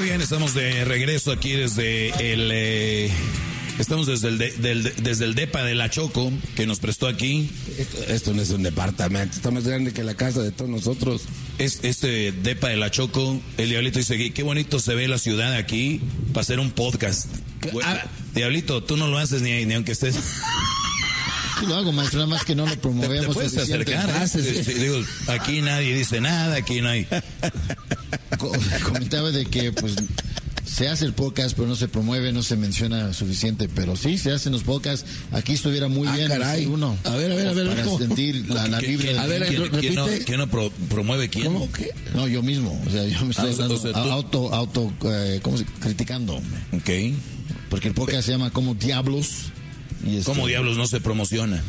bien, estamos de regreso aquí desde el... Estamos desde el depa de la Choco, que nos prestó aquí. Esto no es un departamento, está más grande que la casa de todos nosotros. Este depa de la Choco, el Diablito dice, qué bonito se ve la ciudad aquí para hacer un podcast. Diablito, tú no lo haces ni aunque estés... Sí lo hago, maestro, nada más que no lo promovemos. Te puedes acercar. Digo, aquí nadie dice nada, aquí no hay... Comentaba de que, pues... Se hace el podcast, pero no se promueve, no se menciona suficiente. Pero sí, se hacen los podcasts. Aquí estuviera muy bien. Caray. Uno. A ver. Para sentir la vibra. A ver, repite. ¿Quién no promueve quién? ¿Cómo qué? No, yo mismo. O sea, yo me estoy ¿cómo se criticando? Ok. Porque el podcast se llama Como Diablos. Y ¿Cómo diablos no se promociona?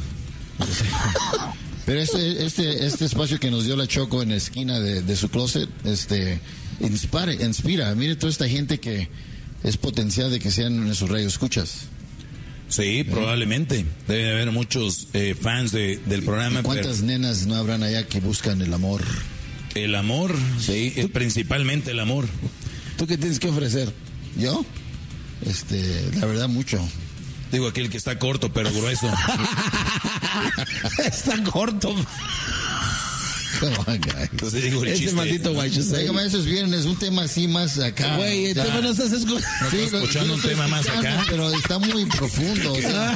Pero este espacio que nos dio la Choco en la esquina de su closet, inspira. Mire toda esta gente que es potencial de que sean nuestros radioescuchas. Sí, probablemente. Debe haber muchos fans del programa. ¿Cuántas nenas no habrán allá que buscan el amor? El amor, sí, principalmente el amor. ¿Tú qué tienes que ofrecer? ¿Yo? La verdad, mucho. Digo, aquel que está corto pero grueso. Está corto. Entonces digo el ese chiste. Maldito guacho. Dígame, eso es viernes, un tema así más acá. Güey, el tema no estás escuchando. ¿No estás escuchando un tema más acá? Pero está muy profundo. O sea,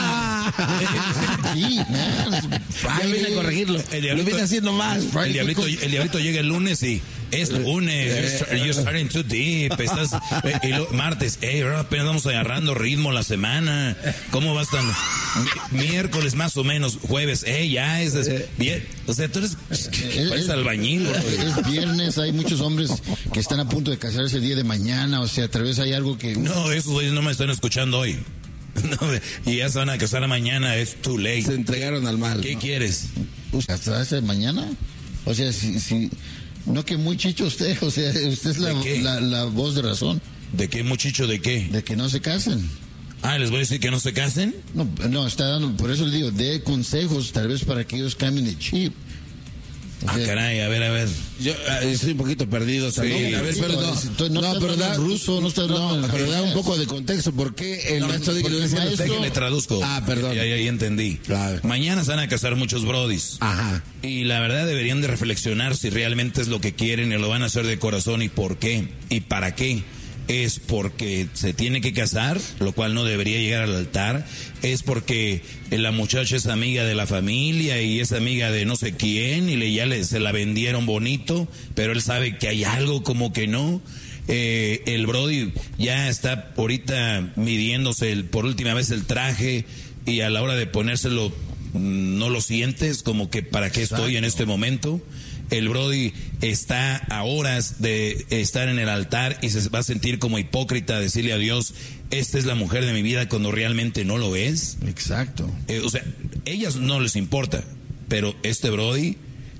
sí, man. Ya vine a corregirlo. Lo vine haciendo más. El diablito llega el lunes y es lunes. You're starting too deep. Estás, martes, bro, apenas vamos agarrando ritmo la semana. ¿Cómo vas tan? Miércoles más o menos, jueves, ya es bien. O sea, tú eres albañil. Es viernes, hay muchos hombres que están a punto de casarse el día de mañana. O sea, tal vez hay algo que... No, esos güeyes no me están escuchando hoy. No, y ya se van a casar mañana, es too late. Se entregaron al mal. ¿Qué quieres? ¿Casarse mañana? O sea, si no, que muy chicho usted. O sea, usted es la voz de razón. ¿De qué, muchacho? ¿De qué? De que no se casen. ¿Les voy a decir que no se casen? No, está dando, por eso le digo, dé consejos, tal vez para que ellos cambien de chip. O sea, caray, a ver. Yo estoy un poquito perdido también. Sí, a ver, pero da ruso, no está hablando. Pero da un poco de contexto. ¿Por qué el maestro dice que le traduzco? Perdón. Ya entendí. Claro. Mañana se van a casar muchos brodis. Ajá. Y la verdad deberían de reflexionar si realmente es lo que quieren y lo van a hacer de corazón y por qué y para qué. Es porque se tiene que casar, lo cual no debería llegar al altar. Es porque la muchacha es amiga de la familia y es amiga de no sé quién y se la vendieron bonito, pero él sabe que hay algo como que no. El brody ya está ahorita midiéndose por última vez el traje y a la hora de ponérselo no lo sientes, como que para qué estoy en este momento. El brody está a horas de estar en el altar y se va a sentir como hipócrita, decirle a Dios, esta es la mujer de mi vida cuando realmente no lo es. Exacto. O sea, ellas no les importa, pero este brody,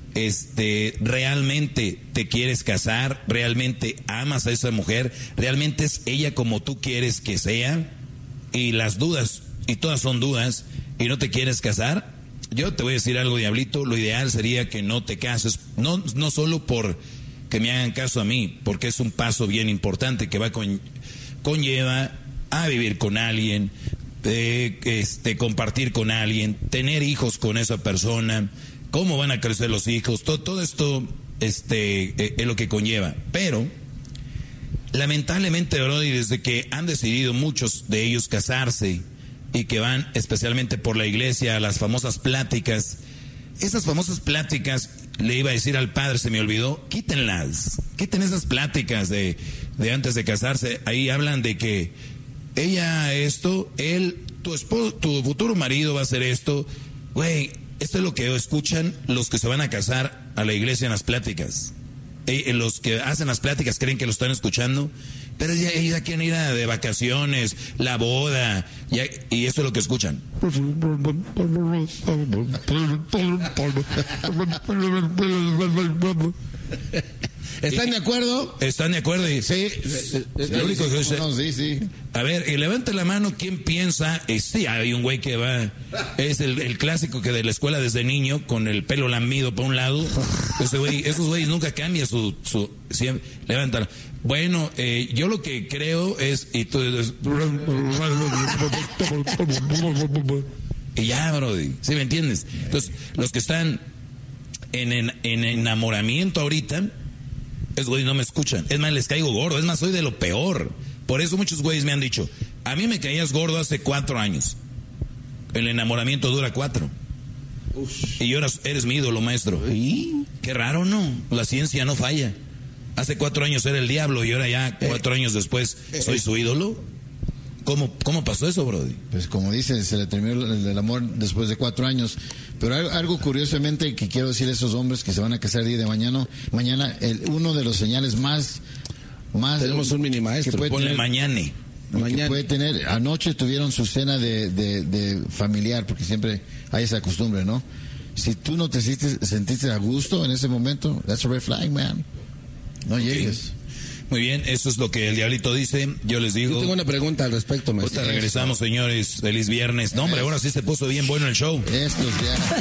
realmente te quieres casar, realmente amas a esa mujer, realmente es ella como tú quieres que sea, y las dudas, y todas son dudas, y no te quieres casar. Yo te voy a decir algo, Diablito, lo ideal sería que no te cases, no solo por que me hagan caso a mí, porque es un paso bien importante que conlleva a vivir con alguien, compartir con alguien, tener hijos con esa persona, cómo van a crecer los hijos, todo esto es lo que conlleva. Pero lamentablemente, Brody, desde que han decidido muchos de ellos casarse y que van especialmente por la iglesia a las famosas pláticas, esas famosas pláticas, le iba a decir al padre, se me olvidó, quiten esas pláticas de antes de casarse. Ahí hablan de que ella esto, él, tu esposo, tu futuro marido va a hacer esto. Güey, esto es lo que escuchan los que se van a casar a la iglesia en las pláticas. Los que hacen las pláticas creen que lo están escuchando, pero ya quieren ir de vacaciones, la boda, y eso es lo que escuchan. ¿Están de acuerdo? ¿Están de acuerdo? Sí. Lo único que yo sé- No, sí. A ver, y levante la mano, ¿quién piensa? Sí, hay un güey que va, es el clásico que de la escuela desde niño, con el pelo lamido por un lado. Ese güey, esos güeyes nunca cambian su siempre, levántalo. Bueno, yo lo que creo es, y tú, y ya, brody, ¿sí me entiendes? Entonces, los que están en enamoramiento ahorita, esos güeyes no me escuchan. Es más, les caigo gordo, es más, soy de lo peor. Por eso muchos güeyes me han dicho, a mí me caías gordo hace 4 años. El enamoramiento dura 4. Y ahora eres mi ídolo, maestro. ¿Y? Qué raro, ¿no? La ciencia no falla. Hace 4 años era el diablo y ahora ya 4 años después soy su ídolo. ¿Cómo pasó eso, brody? Pues como dice, se le terminó el amor después de 4 años. Pero algo curiosamente que quiero decir a esos hombres que se van a casar el día de mañana, uno de los señales más Tenemos un mini maestro. Ponle mañana. Que puede tener, anoche tuvieron su cena de familiar, porque siempre hay esa costumbre, ¿no? Si tú no te sentiste a gusto en ese momento, that's a red flag, man. No llegues. Muy bien, eso es lo que el diablito dice. Yo les digo. Yo tengo una pregunta al respecto, maestro. Ahorita regresamos, señores. Feliz viernes. No, hombre, ahora sí se puso bien bueno el show. Estos ya.